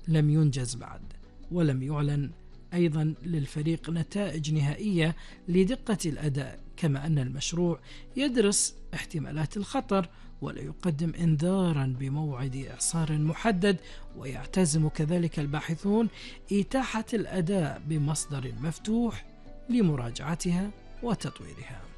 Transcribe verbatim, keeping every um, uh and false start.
لم ينجز بعد، ولم يعلن أيضا للفريق نتائج نهائية لدقة الأداء، كما أن المشروع يدرس احتمالات الخطر ولا يقدم إنذارا بموعد إعصار محدد، ويعتزم كذلك الباحثون إتاحة الأداء بمصدر مفتوح لمراجعتها وتطويرها.